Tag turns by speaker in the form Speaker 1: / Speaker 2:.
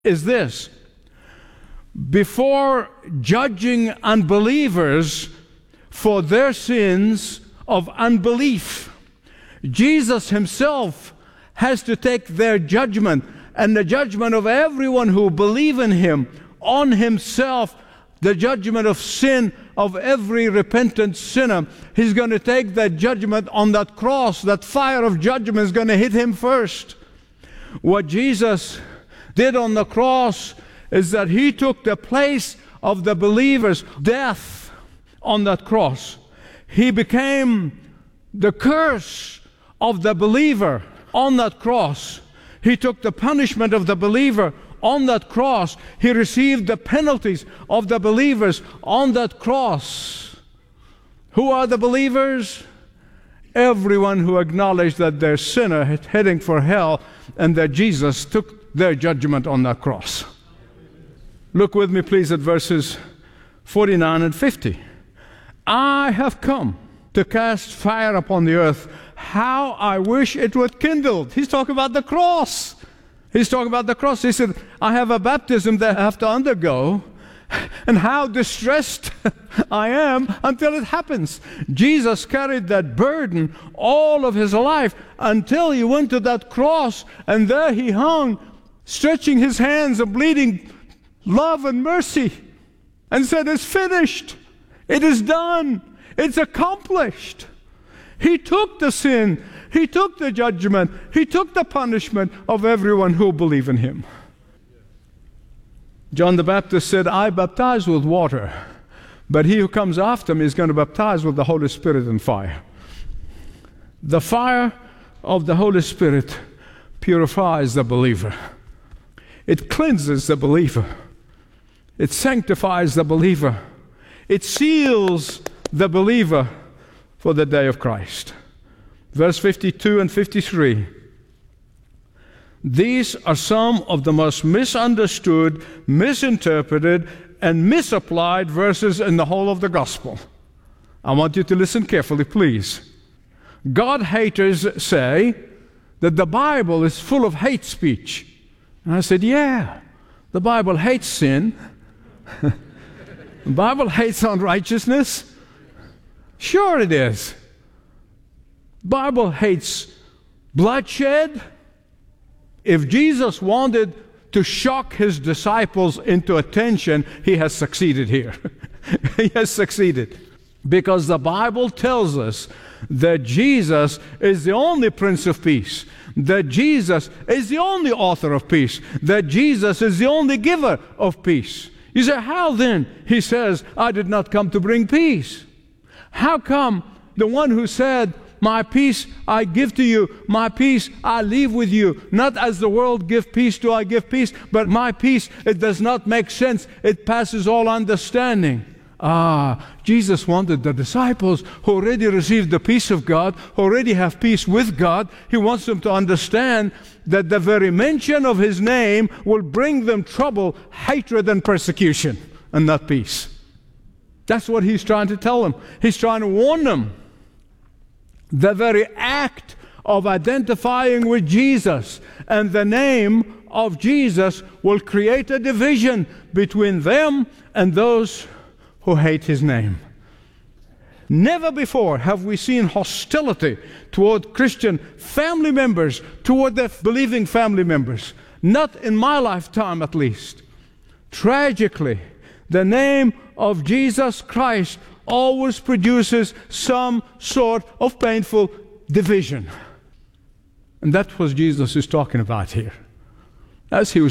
Speaker 1: is this: before judging unbelievers for their sins of unbelief, Jesus himself has to take their judgment and the judgment of everyone who believe in him on himself, the judgment of sin of every repentant sinner. He's going to take that judgment on that cross. That fire of judgment is going to hit him first. What Jesus did on the cross is that he took the place of the believer's death on that cross. He became the curse of the believer on that cross. He took the punishment of the believer on that cross. He received the penalties of the believers on that cross. Who are the believers? Everyone who acknowledged that they're sinner heading for hell and that Jesus took their judgment on that cross. Look with me, please, at verses 49 and 50. I have come to cast fire upon the earth. How I wish it were kindled. He's talking about the cross. He's talking about the cross. He said, I have a baptism that I have to undergo, and how distressed I am until it happens. Jesus carried that burden all of his life until he went to that cross, and there he hung, stretching his hands and bleeding love and mercy, and said, it's finished. It is done. It's accomplished. He took the sin. He took the judgment. He took the punishment of everyone who believe in him. John the Baptist said, I baptize with water, but he who comes after me is going to baptize with the Holy Spirit and fire. The fire of the Holy Spirit purifies the believer. It cleanses the believer. It sanctifies the believer. It seals the believer for the day of Christ. Verse 52 and 53. These are some of the most misunderstood, misinterpreted, and misapplied verses in the whole of the gospel. I want you to listen carefully, please. God haters say that the Bible is full of hate speech. And I said, yeah, the Bible hates sin. The Bible hates unrighteousness. Sure it is. The Bible hates bloodshed. If Jesus wanted to shock his disciples into attention, he has succeeded here. He has succeeded. Because the Bible tells us that Jesus is the only Prince of Peace, that Jesus is the only author of peace, that Jesus is the only giver of peace. You say, how then? He says, I did not come to bring peace. How come the one who said, my peace I give to you, my peace I leave with you, not as the world give peace do I give peace, but my peace, it does not make sense, it passes all understanding. Jesus wanted the disciples who already received the peace of God, who already have peace with God. He wants them to understand that the very mention of his name will bring them trouble, hatred, and persecution, and not peace. That's what he's trying to tell them. He's trying to warn them. The very act of identifying with Jesus and the name of Jesus will create a division between them and those who hate his name. Never before have we seen hostility toward Christian family members, toward their believing family members. Not in my lifetime, at least. Tragically, the name of Jesus Christ always produces some sort of painful division. And that's what Jesus is talking about here. As he was